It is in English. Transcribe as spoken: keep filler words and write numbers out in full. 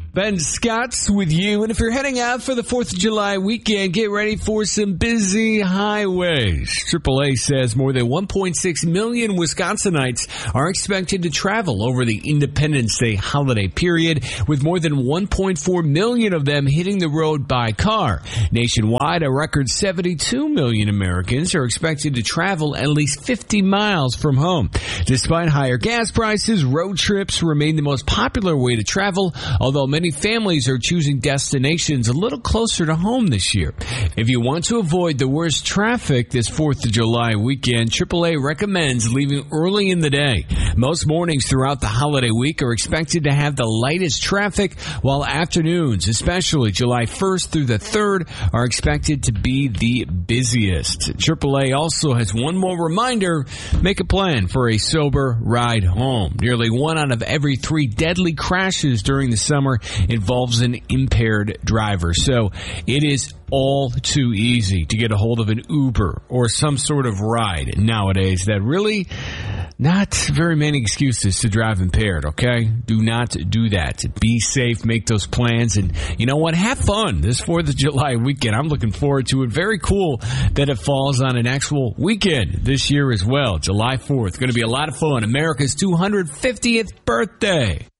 Ben Scott's with you, and if you're heading out for the fourth of July weekend, get ready for some busy highways. triple A says more than one point six million Wisconsinites are expected to travel over the Independence Day holiday period, with more than one point four million of them hitting the road by car. Nationwide, a record seventy-two million Americans are expected to travel at least fifty miles from home. Despite higher gas prices, road trips remain the most popular way to travel, although many Many families are choosing destinations a little closer to home this year. If you want to avoid the worst traffic this fourth of July weekend, triple A recommends leaving early in the day. Most mornings throughout the holiday week are expected to have the lightest traffic, while afternoons, especially July first through the third, are expected to be the busiest. triple A also has one more reminder: make a plan for a sober ride home. Nearly one out of every three deadly crashes during the summer involves an impaired driver. So it is all too easy to get a hold of an Uber or some sort of ride nowadays. That really not very many excuses to drive impaired, okay? Do not do that. Be safe, make those plans, and you know what? Have fun this fourth of July weekend. I'm looking forward to it. Very cool that it falls on an actual weekend this year as well. July fourth. Going to be a lot of fun. America's two hundred fiftieth birthday.